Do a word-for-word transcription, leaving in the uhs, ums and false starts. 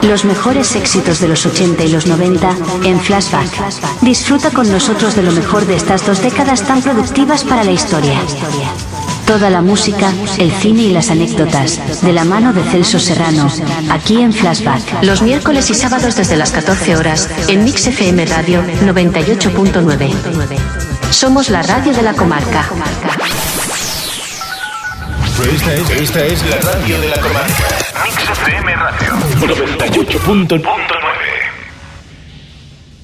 Los mejores éxitos de los ochenta y los noventa en Flashback. Disfruta con nosotros de lo mejor de estas dos décadas tan productivas para la historia. Toda la música, el cine y las anécdotas, de la mano de Celso Serrano, aquí en Flashback. Los miércoles y sábados desde las catorce horas, en Mix F M Radio noventa y ocho punto nueve. Somos la radio de la comarca. Esta es, esta es la radio de la comarca. Mix F M Radio noventa y ocho punto nueve.